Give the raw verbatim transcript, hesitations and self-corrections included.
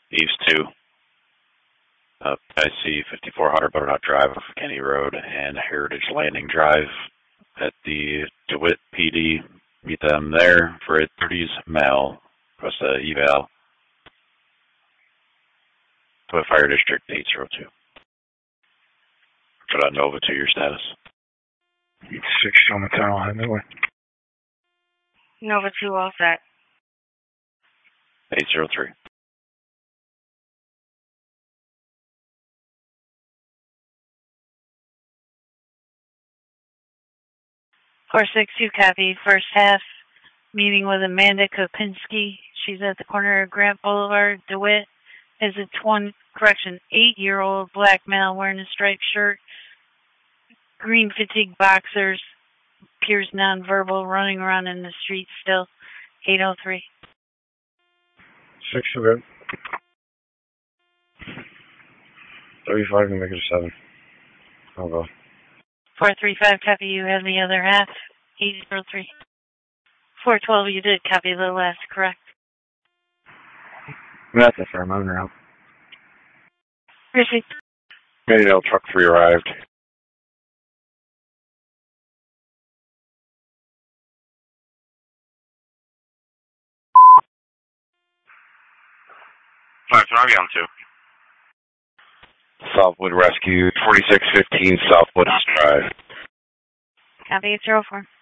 East two. Uh, I see fifty-four hundred Butternut Drive off Kenny Road and Heritage Landing Drive at the DeWitt P D. Meet them there for a thirties mail plus a eval. DeWitt Fire District eight zero two. Put on Nova to your status. six on the tunnel highway. Nova two all set. eight zero three. four six two copy. First half meeting with Amanda Kopinski. She's at the corner of Grant Boulevard. DeWitt is a twenty, correction, eight-year-old black male wearing a striped shirt, green fatigue boxers, appears nonverbal, running around in the street still. eight oh three. Six, okay. thirty-five can make it a seven. I'll go. four three five, copy. You have the other half. eight zero three. four twelve, you did copy the last, correct? That's a firm. I'm around. Received. Maydale truck three arrived. Five, so I'll be on two. Southwood Rescue, forty-six fifteen Southwood Drive. Copy, eight zero four.